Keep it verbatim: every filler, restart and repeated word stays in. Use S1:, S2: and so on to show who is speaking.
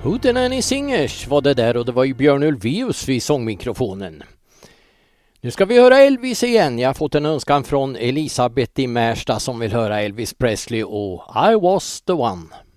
S1: Hootenanny Singers var det där och det var ju Björn Ulvaeus vid sångmikrofonen. Nu ska vi höra Elvis igen. Jag har fått en önskan från Elisabeth i Märsta som vill höra Elvis Presley och I Was The One.